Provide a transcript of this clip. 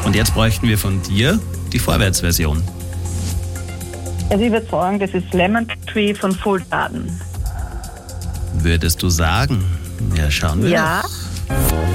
Und jetzt bräuchten wir von dir die Vorwärtsversion. Also ich würde sagen, das ist Lemon Tree von Full Garden. Würdest du sagen? Ja, schauen wir. Ja. Doch.